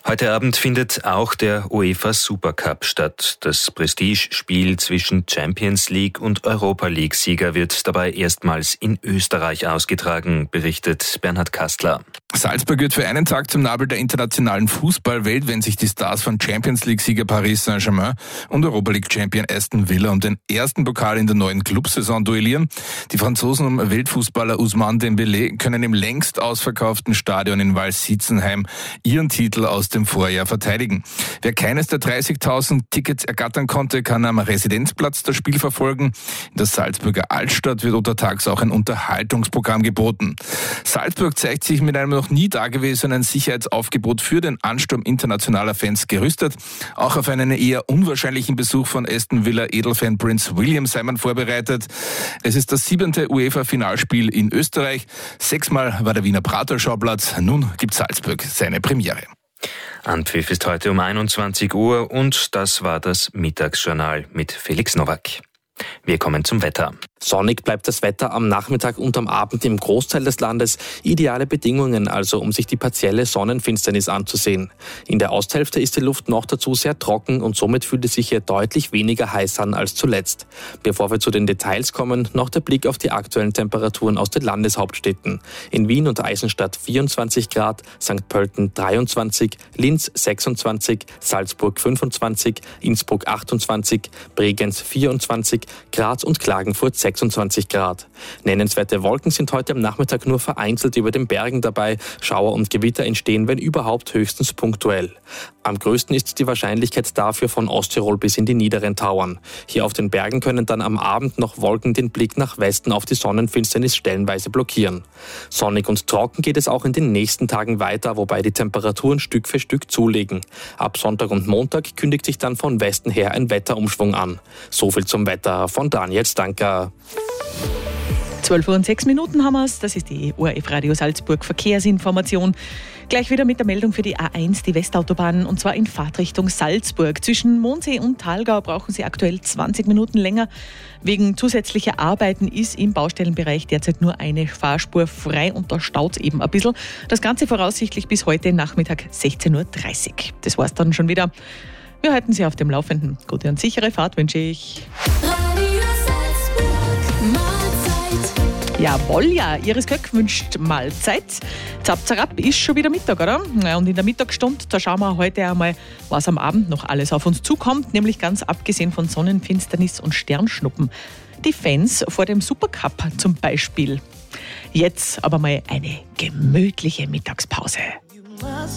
Heute Abend findet auch der UEFA Supercup statt. Das Prestigespiel zwischen Champions League und Europa League-Sieger wird dabei erstmals in Österreich ausgetragen, berichtet Bernhard Kastler. Salzburg wird für einen Tag zum Nabel der internationalen Fußballwelt, wenn sich die Stars von Champions League-Sieger Paris Saint-Germain und Europa League-Champion Aston Villa um den ersten Pokal in der neuen Clubsaison duellieren. Die Franzosen um Weltfußballer Ousmane Dembélé können im längst ausverkauften Stadion in Vals-Sitzenheim ihren Titel aus dem Vorjahr verteidigen. Wer keines der 30.000 Tickets ergattern konnte, kann am Residenzplatz das Spiel verfolgen. In der Salzburger Altstadt wird untertags auch ein Unterhaltungsprogramm geboten. Salzburg zeigt sich mit einem noch nie dagewesenen Sicherheitsaufgebot für den Ansturm internationaler Fans gerüstet. Auch auf einen eher unwahrscheinlichen Besuch von Aston Villa Edelfan Prince William sei man vorbereitet. Es ist das 7. UEFA-Finalspiel in Österreich. 6-mal war der Wiener Prater Schauplatz. Nun gibt Salzburg seine Premiere. Anpfiff ist heute um 21 Uhr und das war das Mittagsjournal mit Felix Nowak. Wir kommen zum Wetter. Sonnig bleibt das Wetter am Nachmittag und am Abend im Großteil des Landes. Ideale Bedingungen also, um sich die partielle Sonnenfinsternis anzusehen. In der Osthälfte ist die Luft noch dazu sehr trocken und somit fühlt es sich hier deutlich weniger heiß an als zuletzt. Bevor wir zu den Details kommen, noch der Blick auf die aktuellen Temperaturen aus den Landeshauptstädten. In Wien und Eisenstadt 24 Grad, St. Pölten 23, Linz 26, Salzburg 25, Innsbruck 28, Bregenz 24, Graz und Klagenfurt 26 Grad. Nennenswerte Wolken sind heute am Nachmittag nur vereinzelt über den Bergen dabei. Schauer und Gewitter entstehen, wenn überhaupt, höchstens punktuell. Am größten ist die Wahrscheinlichkeit dafür von Osttirol bis in die niederen Tauern. Hier auf den Bergen können dann am Abend noch Wolken den Blick nach Westen auf die Sonnenfinsternis stellenweise blockieren. Sonnig und trocken geht es auch in den nächsten Tagen weiter, wobei die Temperaturen Stück für Stück zulegen. Ab Sonntag und Montag kündigt sich dann von Westen her ein Wetterumschwung an. So viel zum Wetter von Daniel Stanker. 12:06 haben wir es. Das ist die ORF Radio Salzburg Verkehrsinformation. Gleich wieder mit der Meldung für die A1, die Westautobahn, und zwar in Fahrtrichtung Salzburg. Zwischen Mondsee und Thalgau brauchen Sie aktuell 20 Minuten länger. Wegen zusätzlicher Arbeiten ist im Baustellenbereich derzeit nur eine Fahrspur frei und da staut es eben ein bisschen. Das Ganze voraussichtlich bis heute Nachmittag 16:30 Uhr. Das war's dann schon wieder. Wir halten Sie auf dem Laufenden. Gute und sichere Fahrt wünsche ich. Jawohl, ja. Iris Köck wünscht Mahlzeit. Zap, zarab ist schon wieder Mittag, oder? Ja, und in der Mittagsstunde, da schauen wir heute einmal, was am Abend noch alles auf uns zukommt, nämlich ganz abgesehen von Sonnenfinsternis und Sternschnuppen. Die Fans vor dem Supercup zum Beispiel. Jetzt aber mal eine gemütliche Mittagspause.